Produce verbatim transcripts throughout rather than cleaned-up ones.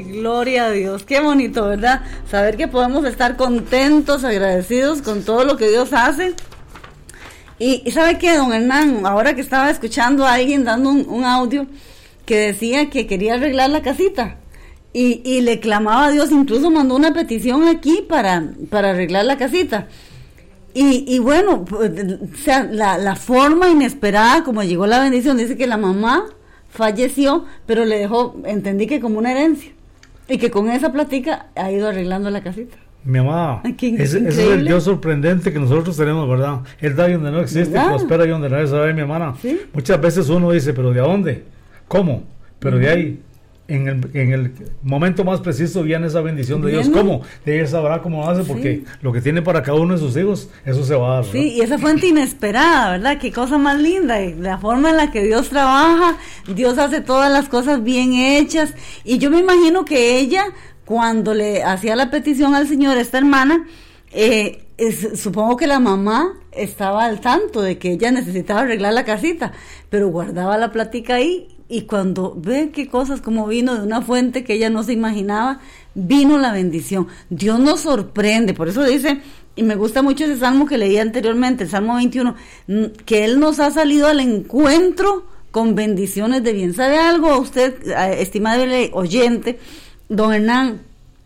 gloria a Dios, qué bonito, ¿verdad? Saber que podemos estar contentos, agradecidos con todo lo que Dios hace. Y, y ¿sabe qué, don Hernán? Ahora que estaba escuchando a alguien dando un, un audio que decía que quería arreglar la casita y, y le clamaba a Dios, incluso mandó una petición aquí para, para arreglar la casita. Y, y bueno, pues, o sea, la, la forma inesperada como llegó la bendición, dice que la mamá falleció, pero le dejó, entendí que como una herencia, y que con esa plática ha ido arreglando la casita. Mi amada, ese, ese es el Dios sorprendente que nosotros tenemos, ¿verdad? Él da ahí donde no existe, ¿verdad? Prospera ahí donde nadie sabe, mi hermana. ¿Sí? Muchas veces uno dice, ¿pero de dónde? ¿Cómo? Pero uh-huh. de ahí, en el, en el momento más preciso viene esa bendición de Dios. ¿Cómo? De él sabrá cómo hace, porque sí. lo que tiene para cada uno de sus hijos, eso se va a dar, ¿verdad? Sí, y esa fuente inesperada, ¿verdad? Qué cosa más linda, la forma en la que Dios trabaja, Dios hace todas las cosas bien hechas, y yo me imagino que ella, cuando le hacía la petición al Señor, esta hermana, eh, es, supongo que la mamá estaba al tanto de que ella necesitaba arreglar la casita, pero guardaba la plática ahí, y cuando ve qué cosas, como vino de una fuente que ella no se imaginaba, vino la bendición. Dios nos sorprende, por eso dice, y me gusta mucho ese salmo que leí anteriormente, el Salmo veintiuno, que Él nos ha salido al encuentro con bendiciones de bien. ¿Sabe algo usted, estimado oyente, don Hernán?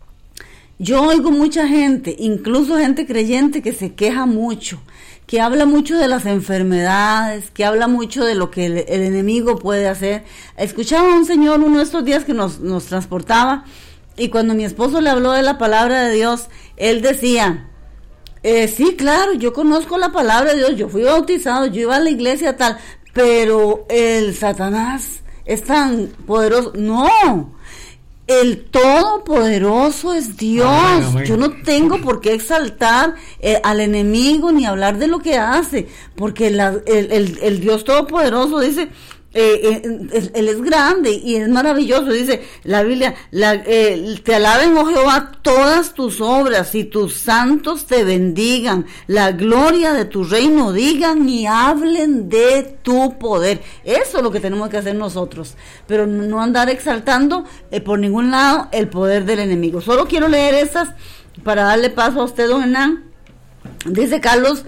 Yo oigo mucha gente, incluso gente creyente, que se queja mucho, que habla mucho de las enfermedades, que habla mucho de lo que el, el enemigo puede hacer. Escuchaba a un señor uno de estos días que nos, nos transportaba, y cuando mi esposo le habló de la palabra de Dios, él decía, eh, sí, claro, yo conozco la palabra de Dios, yo fui bautizado, yo iba a la iglesia tal, pero el Satanás es tan poderoso. No, el Todopoderoso es Dios. Amén, amén. Yo no tengo por qué exaltar eh, al enemigo ni hablar de lo que hace, porque la, el, el, el Dios Todopoderoso dice, eh, eh, él, él es grande y es maravilloso. Dice la Biblia, la, eh, te alaben, oh Jehová, todas tus obras, y tus santos te bendigan, la gloria de tu reino digan y hablen de tu poder. Eso es lo que tenemos que hacer nosotros, pero no andar exaltando eh, por ningún lado el poder del enemigo. Solo quiero leer estas para darle paso a usted, don Hernán. Dice Carlos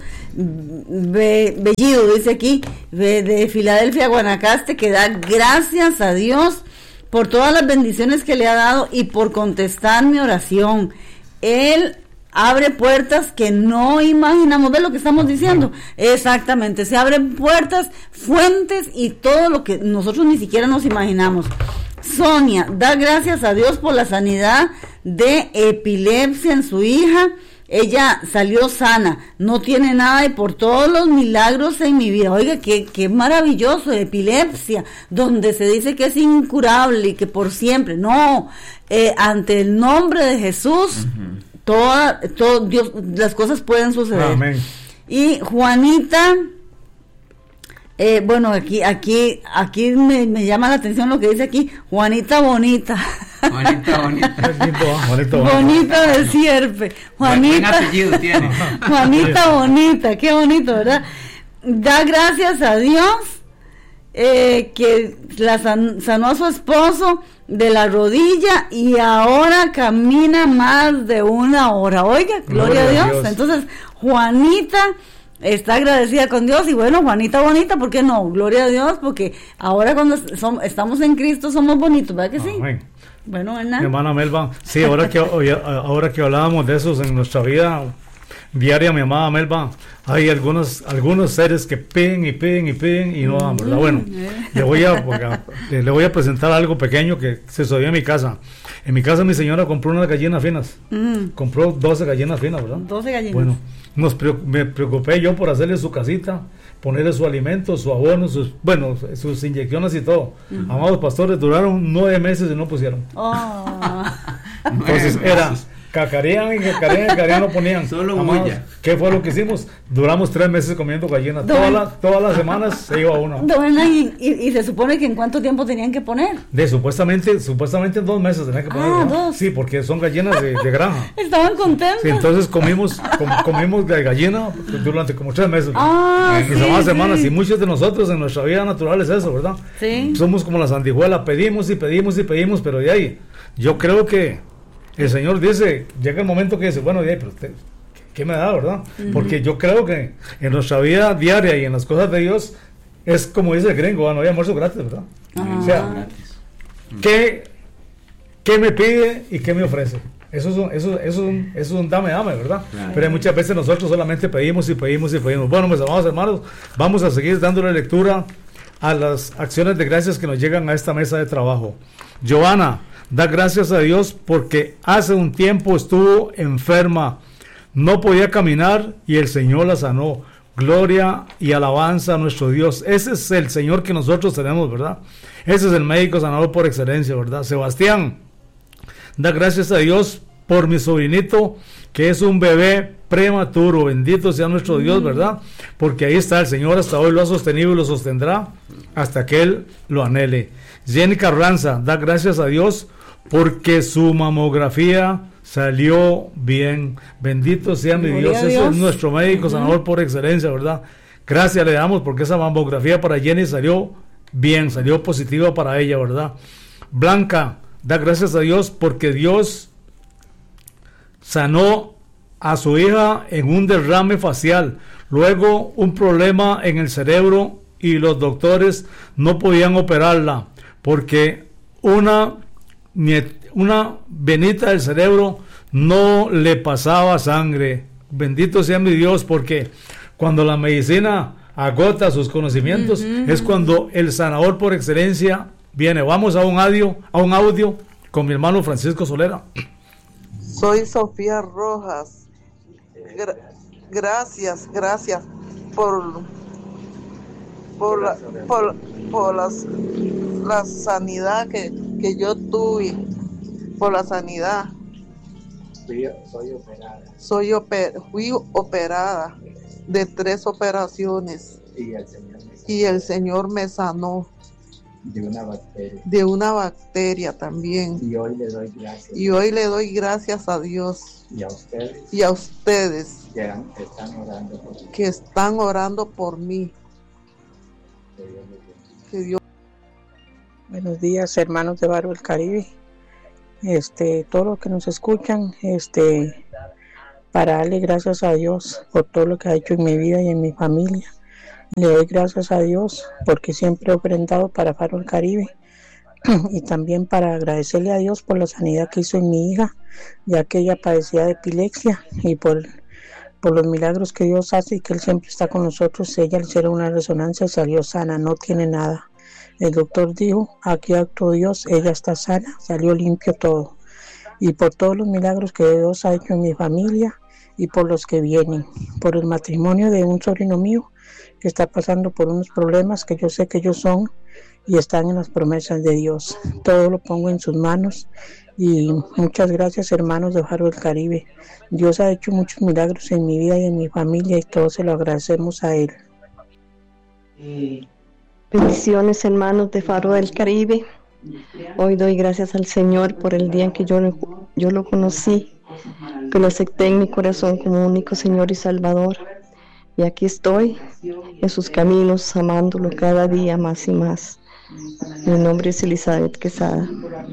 Be- Bellido, dice aquí, de, de Filadelfia, Guanacaste, que da gracias a Dios por todas las bendiciones que le ha dado y por contestar mi oración. Él abre puertas que no imaginamos. ¿Ves lo que estamos diciendo? Exactamente, se abren puertas, fuentes y todo lo que nosotros ni siquiera nos imaginamos. Sonia da gracias a Dios por la sanidad de epilepsia en su hija. Ella salió sana, no tiene nada, y por todos los milagros en mi vida. Oiga, qué, qué maravilloso, epilepsia, donde se dice que es incurable y que por siempre. No, eh, ante el nombre de Jesús, uh-huh. toda, todo, Dios, las cosas pueden suceder. Amén. Y Juanita, eh, bueno, aquí, aquí, aquí me, me llama la atención lo que dice aquí, Juanita Bonita. Juanita Bonita. Bonito, bonita de Sierpe. Juanita. Buen apellido tiene. Juanita Bonita, qué bonito, ¿verdad? Da gracias a Dios eh, que la san, sanó a su esposo de la rodilla y ahora camina más de una hora. Oiga, gloria, gloria a Dios. Dios. Entonces, Juanita está agradecida con Dios, y bueno, Juanita Bonita, ¿por qué no? Gloria a Dios, porque ahora cuando somos, estamos en Cristo somos bonitos, ¿verdad que sí? Amén. Bueno, Hernán. Mi hermana Melba, sí, ahora que ahora que hablábamos de esos en nuestra vida diaria, mi amada Melba, hay algunos algunos seres que piden y piden y piden y no dan, ¿verdad? Bueno, le voy a le voy a presentar algo pequeño que se sucedió en mi casa. En mi casa mi señora compró unas gallinas finas, mm. compró doce gallinas finas, ¿verdad? doce gallinas. Bueno, nos pre- me preocupé yo por hacerle su casita, ponerle su alimento, su abono, sus, bueno, sus inyecciones y todo. Uh-huh. Amados pastores, duraron nueve meses y no pusieron. Oh. Entonces era, cacarean y cacarean y cacarean, no ponían. Solo Amados, bulla. ¿qué fue lo que hicimos? Duramos tres meses comiendo gallina. Todas las, todas las semanas se iba uno. Don Hernán, y, y, y se supone que en cuánto tiempo tenían que poner. De supuestamente, supuestamente en dos meses tenían que poner. Ah, ¿no? dos. Sí, porque son gallinas de, de granja. Estaban contentos. Sí, entonces comimos, com, comimos de gallina durante como tres meses. Ah, en sí, semanas, sí. semanas, y muchos de nosotros en nuestra vida natural es eso, ¿verdad? Sí. Somos como la sandijuela, pedimos y pedimos y pedimos, pero de ahí, yo creo que el Señor dice, llega el momento que dice, bueno, de ahí, pero usted, ¿qué me da, verdad? Uh-huh. Porque yo creo que en nuestra vida diaria y en las cosas de Dios, es como dice el gringo, no hay almuerzo gratis, ¿verdad? Uh-huh. O sea, ¿qué, ¿qué me pide y qué me ofrece? Eso es un, eso, eso es un, eso es un dame, dame, ¿verdad? Claro. Pero muchas veces nosotros solamente pedimos y pedimos y pedimos. Bueno, mis amados hermanos, vamos a seguir dándole lectura a las acciones de gracias que nos llegan a esta mesa de trabajo. Giovanna, da gracias a Dios porque hace un tiempo estuvo enferma, no podía caminar y el Señor la sanó. Gloria y alabanza a nuestro Dios. Ese es el Señor que nosotros tenemos, ¿verdad? Ese es el médico sanador por excelencia, ¿verdad? Sebastián, da gracias a Dios por mi sobrinito, que es un bebé prematuro. Bendito sea nuestro Dios, ¿verdad? Porque ahí está el Señor, hasta hoy lo ha sostenido y lo sostendrá hasta que Él lo anhele. Jenny Carranza, da gracias a Dios porque su mamografía salió bien. Bendito sea mi Dios, ese es nuestro médico sanador por excelencia, ¿verdad? Gracias le damos porque esa mamografía para Jenny salió bien, salió positiva para ella, ¿verdad? Blanca, da gracias a Dios porque Dios sanó a su hija en un derrame facial, luego un problema en el cerebro y los doctores no podían operarla porque una, una venita del cerebro no le pasaba sangre. Bendito sea mi Dios, porque cuando la medicina agota sus conocimientos, uh-huh. es cuando el sanador por excelencia viene. Vamos a un audio, a un audio con mi hermano Francisco Solera. Soy Sofía Rojas. Gra- gracias, gracias por por la, por, por las, la sanidad que, que yo tuve, por la sanidad. Fui, soy operada. Soy oper, fui operada de tres operaciones y el Señor me sanó. Y el Señor me sanó de una bacteria. De una bacteria también. Y hoy le doy gracias. Y hoy le doy gracias a Dios. Y a ustedes. Y a ustedes. Que, han, que están orando por mí. Que están orando por mí. Que Dios les bendiga. Que Dios. Buenos días, hermanos de Faro del Caribe. Este, todos los que nos escuchan, este, para darle gracias a Dios por todo lo que ha hecho en mi vida y en mi familia. Le doy gracias a Dios porque siempre he ofrendado para Faro del Caribe y también para agradecerle a Dios por la sanidad que hizo en mi hija, ya que ella padecía de epilepsia, y por, por los milagros que Dios hace y que Él siempre está con nosotros. Ella le hicieron una resonancia y salió sana, no tiene nada. El doctor dijo, aquí actuó Dios, ella está sana, salió limpio todo. Y por todos los milagros que Dios ha hecho en mi familia y por los que vienen, por el matrimonio de un sobrino mío que está pasando por unos problemas que yo sé que ellos son y están en las promesas de Dios. Todo lo pongo en sus manos y muchas gracias, hermanos de Faro del Caribe. Dios ha hecho muchos milagros en mi vida y en mi familia y todo se lo agradecemos a Él. Bendiciones, hermanos de Faro del Caribe. Hoy doy gracias al Señor por el día en que yo, yo lo conocí, que lo acepté en mi corazón como único Señor y Salvador. Y aquí estoy, en sus caminos, amándolo cada día más y más. Mi nombre es Elizabeth Quesada.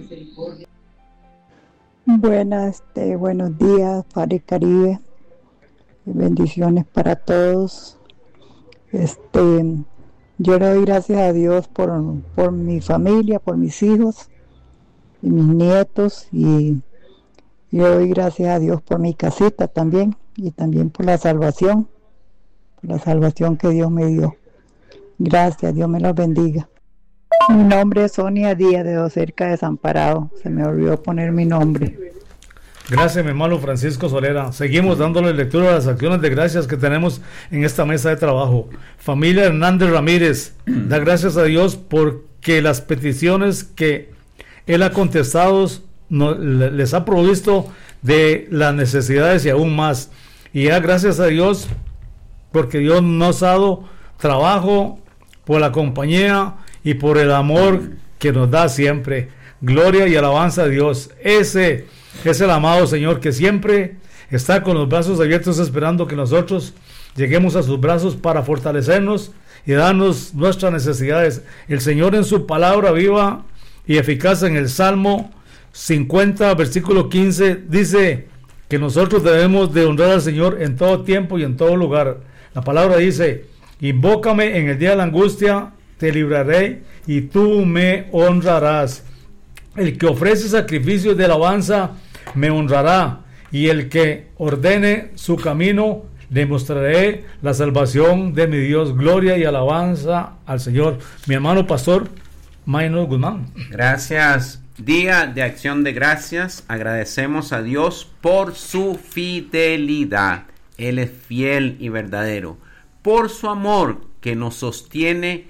Buenas, este, buenos días, Faro del Caribe. Bendiciones para todos. Este... Yo le doy gracias a Dios por, por mi familia, por mis hijos y mis nietos, y yo doy gracias a Dios por mi casita también, y también por la salvación, por la salvación que Dios me dio. Gracias, Dios me los bendiga. Mi nombre es Sonia Díaz de Docerca Desamparado, se me olvidó poner mi nombre. Gracias, mi hermano Francisco Solera. Seguimos dándole lectura a las acciones de gracias que tenemos en esta mesa de trabajo. Familia Hernández Ramírez, da gracias a Dios porque las peticiones que Él ha contestado no, les ha provisto de las necesidades y aún más. Y ya gracias a Dios, porque Dios nos ha dado trabajo, por la compañía y por el amor que nos da siempre. Gloria y alabanza a Dios. Ese es el amado Señor que siempre está con los brazos abiertos esperando que nosotros lleguemos a sus brazos para fortalecernos y darnos nuestras necesidades. El Señor en su palabra viva y eficaz en el Salmo cincuenta, versículo quince, dice que nosotros debemos de honrar al Señor en todo tiempo y en todo lugar. La palabra dice: invócame en el día de la angustia, te libraré y tú me honrarás. El que ofrece sacrificios de alabanza me honrará, y el que ordene su camino le mostraré la salvación de mi Dios. Gloria y alabanza al Señor. Mi hermano pastor Maynor Guzmán. Gracias. Día de acción de gracias. Agradecemos a Dios por su fidelidad. Él es fiel y verdadero. Por su amor que nos sostiene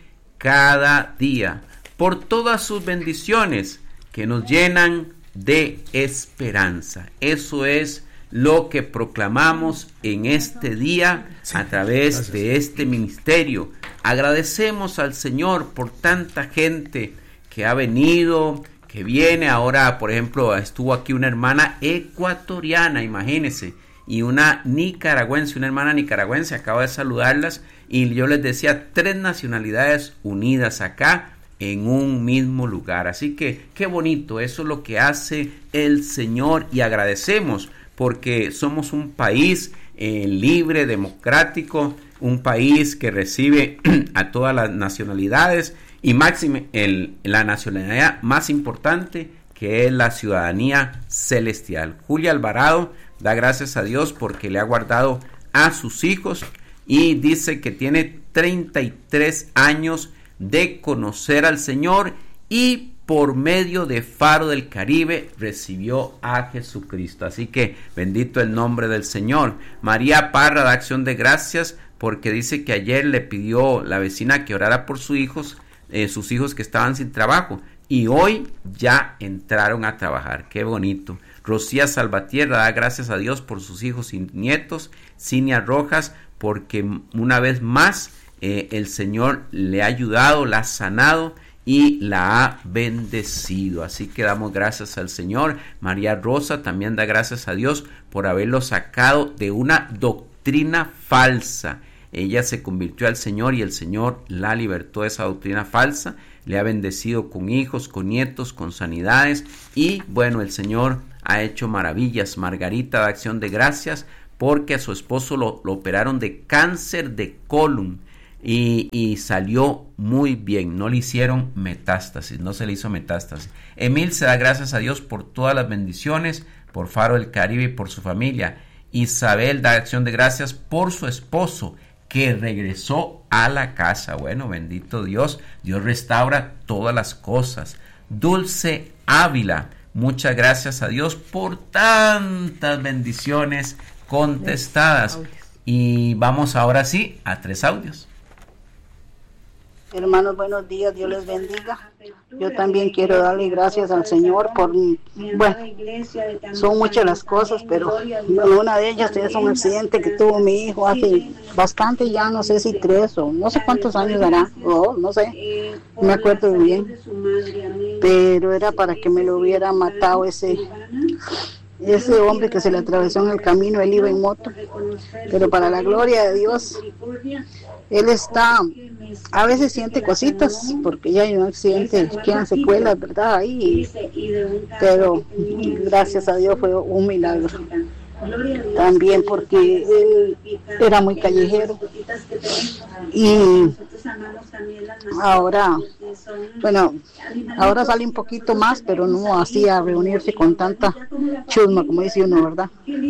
cada día. Por todas sus bendiciones que nos llenan de esperanza. Eso es lo que proclamamos en este día a través Gracias. de este ministerio. Agradecemos al Señor por tanta gente que ha venido, que viene. Ahora, por ejemplo, estuvo aquí una hermana ecuatoriana, imagínense, y una nicaragüense, una hermana nicaragüense, acabo de saludarlas, y yo les decía, tres nacionalidades unidas acá en un mismo lugar. Así que qué bonito, eso es lo que hace el Señor, y agradecemos porque somos un país eh, libre, democrático, un país que recibe a todas las nacionalidades, y máxime el, la nacionalidad más importante, que es la ciudadanía celestial. Julia Alvarado da gracias a Dios porque le ha guardado a sus hijos, y dice que tiene treinta y tres años de conocer al Señor, y por medio de Faro del Caribe recibió a Jesucristo. Así que bendito el nombre del Señor. María Parra da acción de gracias porque dice que ayer le pidió la vecina que orara por sus hijos, eh, sus hijos que estaban sin trabajo, y hoy ya entraron a trabajar. Qué bonito. Rocía Salvatierra da gracias a Dios por sus hijos y nietos. Cinia Rojas, porque una vez más eh, el Señor le ha ayudado, la ha sanado y la ha bendecido. Así que damos gracias al Señor. María Rosa también da gracias a Dios por haberlo sacado de una doctrina falsa. Ella se convirtió al Señor y el Señor la libertó de esa doctrina falsa. Le ha bendecido con hijos, con nietos, con sanidades, y bueno, el Señor ha hecho maravillas. Margarita da acción de gracias porque a su esposo lo, lo operaron de cáncer de colon. Y, y salió muy bien, no le hicieron metástasis, no se le hizo metástasis. Emil se da gracias a Dios por todas las bendiciones, por Faro del Caribe y por su familia. Isabel da acción de gracias por su esposo que regresó a la casa. Bueno, bendito Dios, Dios restaura todas las cosas. Dulce Ávila, muchas gracias a Dios por tantas bendiciones contestadas. Y vamos ahora sí a tres audios. Hermanos, buenos días, Dios les bendiga. Yo también quiero darle gracias al Señor por, bueno, son muchas las cosas, pero una de ellas es un accidente que tuvo mi hijo hace bastante, ya no sé si tres o no sé cuántos años hará, o no sé, no me acuerdo bien, pero era para que me lo hubiera matado ese... ese hombre que se le atravesó en el camino. Él iba en moto, pero para la gloria de Dios, él está, a veces siente cositas, porque ya hay un accidente, quedan secuelas, ¿verdad? Ahí, pero gracias a Dios fue un milagro. También porque él era muy callejero, y ahora, bueno, ahora sale un poquito más, pero no hacía reunirse con tanta chusma, como dice uno, ¿verdad?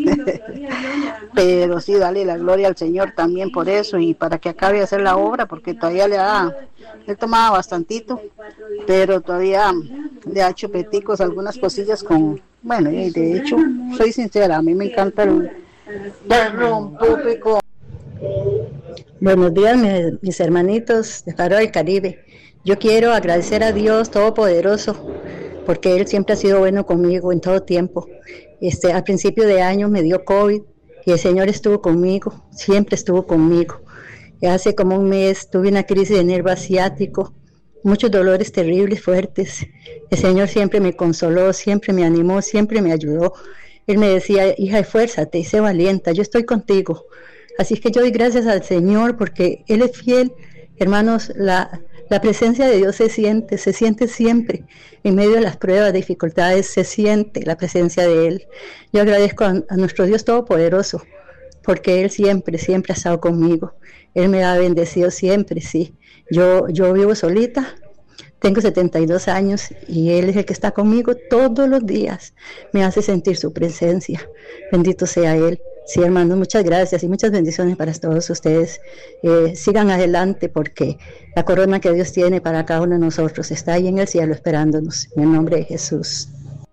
Pero sí, dale la gloria al Señor también por eso, y para que acabe de hacer la obra, porque todavía le ha, le tomaba bastantito, pero todavía le ha hecho peticos, algunas cosillas con, bueno, y de hecho, soy sincera, a mí me encanta el perro, un público. Buenos días, mis, mis hermanitos de Faro del Caribe. Yo quiero agradecer a Dios Todopoderoso porque Él siempre ha sido bueno conmigo en todo tiempo. Este, al principio de año me dio COVID y el Señor estuvo conmigo, siempre estuvo conmigo. Y hace como un mes tuve una crisis de nervio asiático, muchos dolores terribles, fuertes. El Señor siempre me consoló, siempre me animó, siempre me ayudó. Él me decía, hija, esfuérzate y sé valiente, yo estoy contigo. Así que yo doy gracias al Señor porque Él es fiel. Hermanos, la, la presencia de Dios se siente, se siente siempre. En medio de las pruebas, dificultades, se siente la presencia de Él. Yo agradezco a, a nuestro Dios Todopoderoso, porque Él siempre, siempre ha estado conmigo. Él me ha bendecido siempre, sí. Yo, yo vivo solita, tengo setenta y dos años y Él es el que está conmigo todos los días. Me hace sentir su presencia. Bendito sea Él. Sí, hermanos, muchas gracias y muchas bendiciones para todos ustedes. Eh, sigan adelante porque la corona que Dios tiene para cada uno de nosotros está ahí en el cielo esperándonos. En el nombre de Jesús.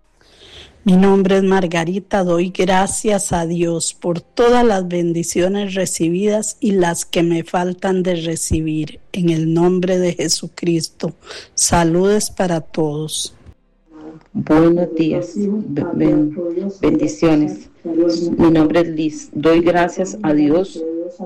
Mi nombre es Margarita, doy gracias a Dios por todas las bendiciones recibidas y las que me faltan de recibir. En el nombre de Jesucristo, saludes para todos. Buenos días, ben, bendiciones. Mi nombre es Liz. Doy gracias a Dios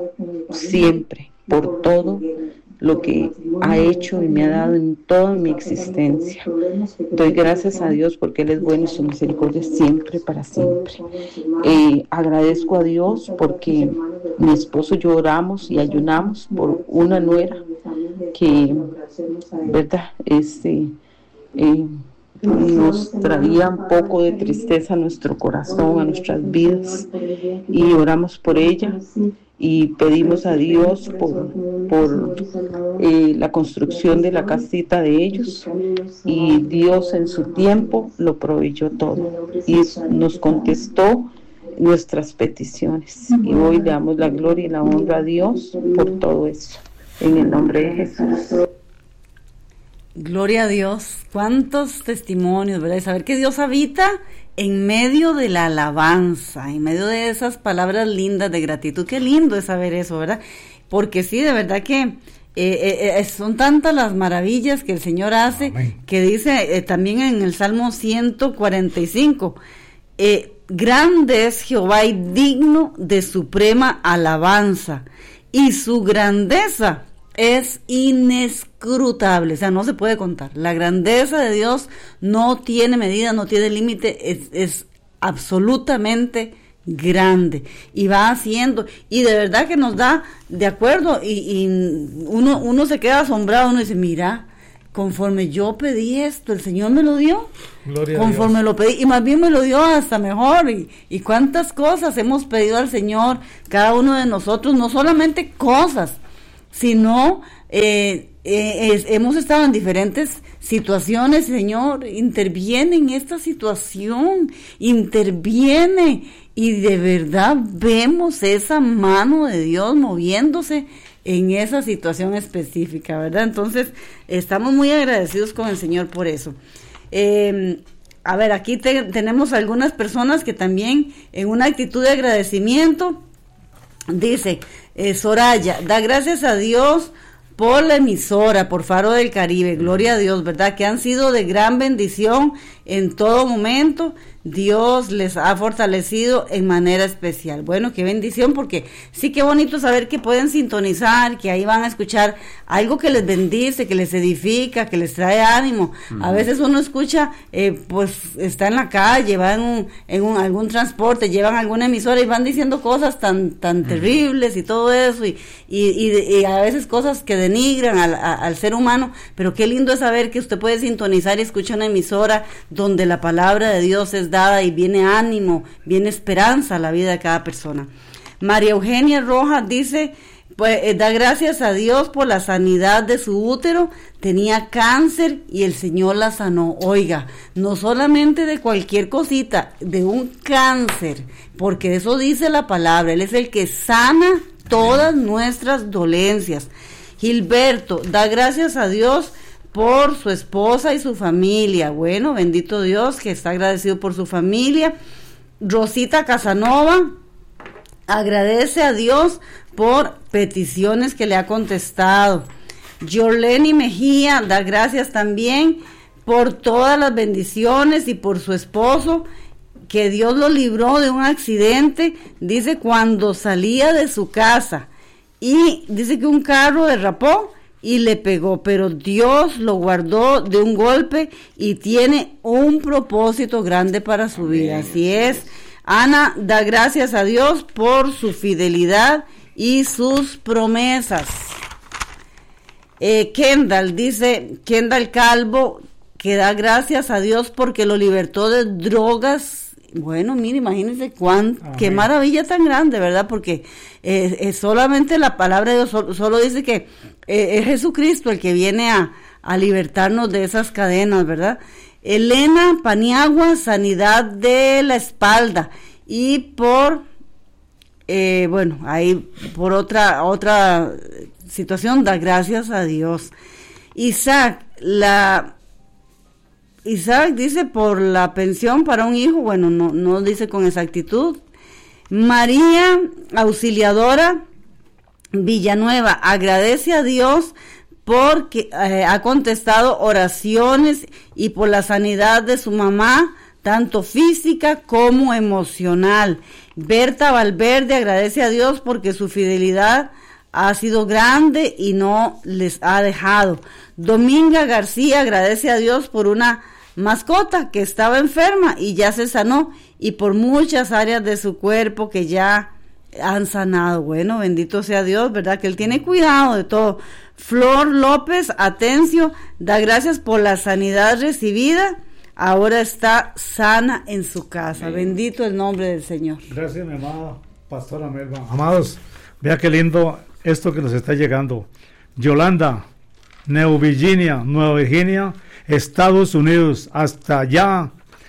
siempre por todo lo que ha hecho y me ha dado en toda mi existencia. Doy gracias a Dios porque Él es bueno y su misericordia siempre para siempre. Eh, agradezco a Dios porque mi esposo y yo oramos y ayunamos por una nuera que, ¿verdad? Este, eh, nos traía un poco de tristeza a nuestro corazón, a nuestras vidas, y oramos por ella y pedimos a Dios por, por eh, la construcción de la casita de ellos, y Dios en su tiempo lo proveyó todo y nos contestó nuestras peticiones, y hoy le damos la gloria y la honra a Dios por todo eso, en el nombre de Jesús. Gloria a Dios, cuántos testimonios, ¿verdad? Y saber que Dios habita en medio de la alabanza, en medio de esas palabras lindas de gratitud. Qué lindo es saber eso, ¿verdad? Porque sí, de verdad que eh, eh, son tantas las maravillas que el Señor hace. Amén. Que dice eh, también en el Salmo ciento cuarenta y cinco, eh, grande es Jehová y digno de suprema alabanza, y su grandeza es inescrutable, o sea, no se puede contar. La grandeza de Dios no tiene medida, no tiene límite, es, es absolutamente grande, y va haciendo, y de verdad que nos da de acuerdo, y, y uno, uno se queda asombrado, uno dice, mira, conforme yo pedí esto, el Señor me lo dio, Gloria conforme lo pedí, y más bien me lo dio hasta mejor, y, y cuántas cosas hemos pedido al Señor, cada uno de nosotros, no solamente cosas, sino eh, eh, es, hemos estado en diferentes situaciones. Señor, interviene en esta situación, interviene, y de verdad vemos esa mano de Dios moviéndose en esa situación específica, ¿verdad? Entonces, estamos muy agradecidos con el Señor por eso. Eh, a ver, aquí te, tenemos algunas personas que también en una actitud de agradecimiento dice, eh, Soraya, da gracias a Dios por la emisora, por Faro del Caribe, gloria a Dios, ¿verdad? Que han sido de gran bendición en todo momento. Dios les ha fortalecido en manera especial. Bueno, qué bendición, porque sí, qué bonito saber que pueden sintonizar, que ahí van a escuchar algo que les bendice, que les edifica, que les trae ánimo. Uh-huh. A veces uno escucha, eh, pues está en la calle, va en, un, en un, algún transporte, llevan alguna emisora y van diciendo cosas tan tan uh-huh. terribles y todo eso, y, y, y, y a veces cosas que denigran al, a, al ser humano, pero qué lindo es saber que usted puede sintonizar y escuchar una emisora donde la palabra de Dios es dada y viene ánimo, viene esperanza a la vida de cada persona. María Eugenia Rojas dice, pues eh, da gracias a Dios por la sanidad de su útero, tenía cáncer y el Señor la sanó. Oiga, no solamente de cualquier cosita, de un cáncer, porque eso dice la palabra, Él es el que sana todas nuestras dolencias. Gilberto, da gracias a Dios por su esposa y su familia. Bueno, bendito Dios, que está agradecido por su familia. Rosita Casanova agradece a Dios por peticiones que le ha contestado. Yorleni Mejía da gracias también por todas las bendiciones y por su esposo, que Dios lo libró de un accidente, dice, cuando salía de su casa, y dice que un carro derrapó y le pegó, pero Dios lo guardó de un golpe y tiene un propósito grande para su vida. Así es, Ana da gracias a Dios por su fidelidad y sus promesas. Eh, Kendall, dice Kendall Calvo, que da gracias a Dios porque lo libertó de drogas. Bueno, mire, imagínense cuán, qué maravilla tan grande, ¿verdad? Porque eh, eh, solamente la palabra de Dios solo, solo dice que eh, es Jesucristo el que viene a, a libertarnos de esas cadenas, ¿verdad? Elena Paniagua, sanidad de la espalda, y por, eh, bueno, ahí por otra, otra situación, da gracias a Dios. Isaac, la... Isaac dice por la pensión para un hijo, bueno, no, no dice con exactitud. María Auxiliadora Villanueva agradece a Dios porque eh, ha contestado oraciones y por la sanidad de su mamá, tanto física como emocional. Berta Valverde agradece a Dios porque su fidelidad ha sido grande y no les ha dejado. Dominga García agradece a Dios por una mascota que estaba enferma y ya se sanó, y por muchas áreas de su cuerpo que ya han sanado. Bueno, bendito sea Dios, ¿verdad? Que Él tiene cuidado de todo. Flor López Atencio da gracias por la sanidad recibida, ahora está sana en su casa. Bendito el nombre del Señor. Gracias, mi amada pastora Melba. Amados, vea qué lindo esto que nos está llegando. Yolanda, New Virginia, Nueva Virginia, Estados Unidos, hasta allá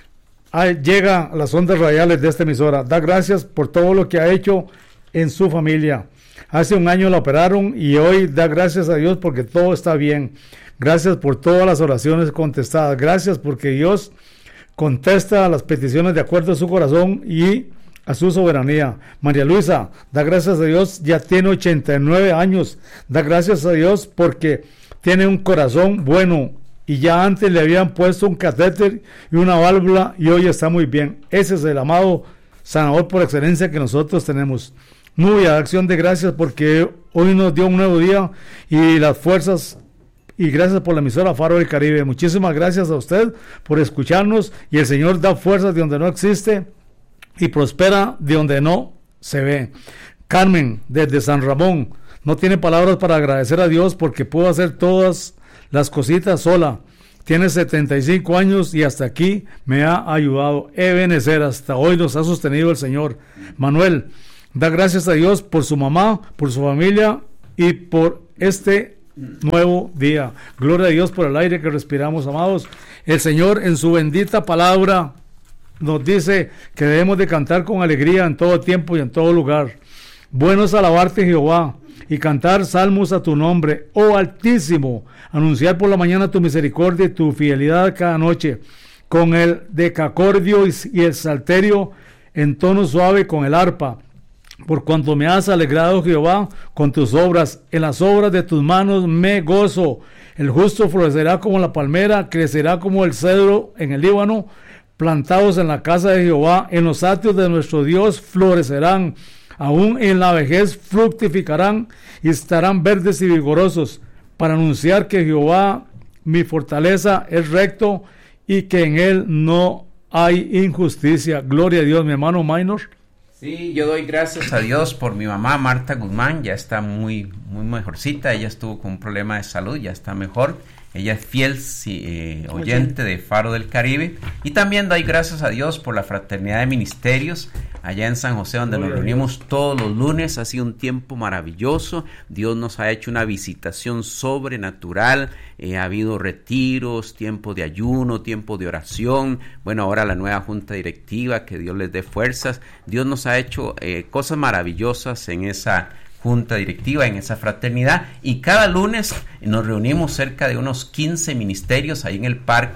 ahí llega a las ondas radiales de esta emisora. Da gracias por todo lo que ha hecho en su familia. Hace un año la operaron y hoy da gracias a Dios porque todo está bien. Gracias por todas las oraciones contestadas. Gracias porque Dios contesta a las peticiones de acuerdo a su corazón y a su soberanía. María Luisa, da gracias a Dios, ya tiene ochenta y nueve años. Da gracias a Dios porque tiene un corazón bueno y ya antes le habían puesto un catéter y una válvula y hoy está muy bien. Ese es el amado sanador por excelencia que nosotros tenemos. Muy a acción de gracias porque hoy nos dio un nuevo día y las fuerzas, y gracias por la emisora Faro del Caribe. Muchísimas gracias a usted por escucharnos, y el Señor da fuerzas de donde no existe y prospera de donde no se ve. Carmen, desde San Ramón, no tiene palabras para agradecer a Dios porque pudo hacer todas las cositas sola. Tiene setenta y cinco años y hasta aquí me ha ayudado. Ebenezer, hasta hoy nos ha sostenido el Señor. Manuel, da gracias a Dios por su mamá, por su familia y por este nuevo día. Gloria a Dios por el aire que respiramos, amados. El Señor en su bendita palabra nos dice que debemos de cantar con alegría en todo tiempo y en todo lugar. Bueno es alabarte, Jehová, y cantar salmos a tu nombre, oh Altísimo, anunciar por la mañana tu misericordia y tu fidelidad cada noche, con el decacordio y el salterio en tono suave con el arpa, por cuanto me has alegrado, Jehová, con tus obras, en las obras de tus manos me gozo. El justo florecerá como la palmera, crecerá como el cedro en el Líbano, plantados en la casa de Jehová, en los atrios de nuestro Dios florecerán. Aún en la vejez fructificarán y estarán verdes y vigorosos, para anunciar que Jehová, mi fortaleza, es recto y que en él no hay injusticia. Gloria a Dios, mi hermano Minor. Sí, yo doy gracias a Dios por mi mamá Marta Guzmán, ya está muy, muy mejorcita. Ella estuvo con un problema de salud, ya está mejor. Ella es fiel eh, oyente de Faro del Caribe. Y también doy gracias a Dios por la fraternidad de ministerios allá en San José, donde nos reunimos todos los lunes. Ha sido un tiempo maravilloso. Dios nos ha hecho una visitación sobrenatural. Eh, ha habido retiros, tiempo de ayuno, tiempo de oración. Bueno, ahora la nueva junta directiva, que Dios les dé fuerzas. Dios nos ha hecho eh, cosas maravillosas en esa junta directiva, en esa fraternidad, y cada lunes nos reunimos cerca de unos quince ministerios ahí en el parque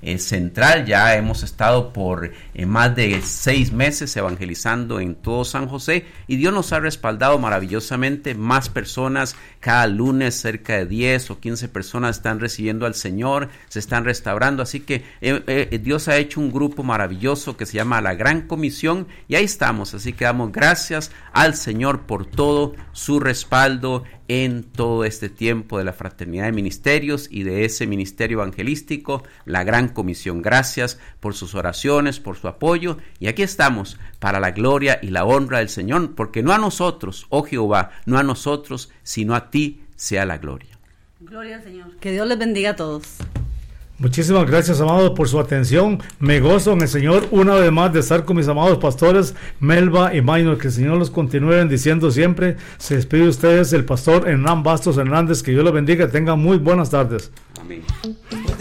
eh, central. Ya hemos estado por eh, más de seis meses evangelizando en todo San José y Dios nos ha respaldado maravillosamente. Más personas cada lunes, cerca de diez o quince personas están recibiendo al Señor, se están restaurando, así que eh, eh, Dios ha hecho un grupo maravilloso que se llama La Gran Comisión y ahí estamos. Así que damos gracias al Señor por todo su respaldo en todo este tiempo de la Fraternidad de Ministerios y de ese ministerio evangelístico, La Gran Comisión. Gracias por sus oraciones, por su apoyo, y aquí estamos para la gloria y la honra del Señor, porque no a nosotros, oh Jehová, no a nosotros, sino a ti sea la gloria. Gloria al Señor. Que Dios les bendiga a todos. Muchísimas gracias, amados, por su atención. Me gozo en el Señor una vez más de estar con mis amados pastores Melba y Maynor. Que el Señor los continúe bendiciendo siempre. Se despide de ustedes el pastor Hernán Bastos Hernández. Que Dios los bendiga. Tengan muy buenas tardes. Amén.